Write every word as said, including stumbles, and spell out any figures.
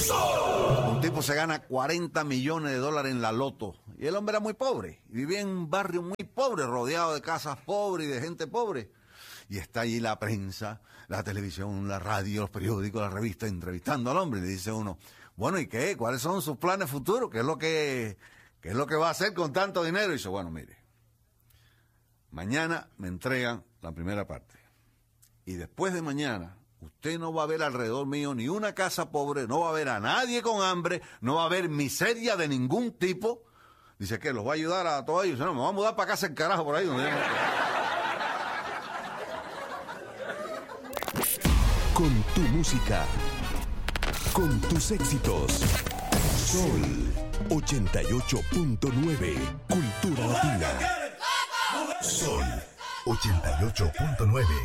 Un tipo se gana cuarenta millones de dólares en la loto. Y el hombre era muy pobre. Vivía en un barrio muy pobre, rodeado de casas pobres y de gente pobre. Y está allí la prensa, la televisión, la radio, los periódicos, las revistas, entrevistando al hombre. Y le dice uno, bueno, ¿y qué? ¿Cuáles son sus planes futuros? ¿Qué es lo que, qué es lo que va a hacer con tanto dinero? Y dice, bueno, mire, mañana me entregan la primera parte. Y después de mañana, usted no va a ver alrededor mío ni una casa pobre, no va a ver a nadie con hambre, no va a haber miseria de ningún tipo. Dice, ¿qué? ¿Los va a ayudar a todos ellos? No, me voy a mudar para casa en carajo por ahí. Donde yo no... Con tu música, con tus éxitos. Sol ochenta y ocho punto nueve, Cultura Latina. Sol ochenta y ocho punto nueve.